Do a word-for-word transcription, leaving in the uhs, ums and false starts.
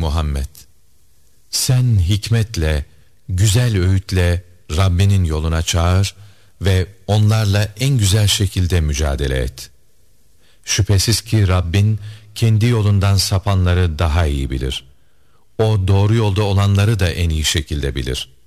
Muhammed! Sen hikmetle, güzel öğütle Rabbinin yoluna çağır ve onlarla en güzel şekilde mücadele et. Şüphesiz ki Rabbin kendi yolundan sapanları daha iyi bilir. O doğru yolda olanları da en iyi şekilde bilir.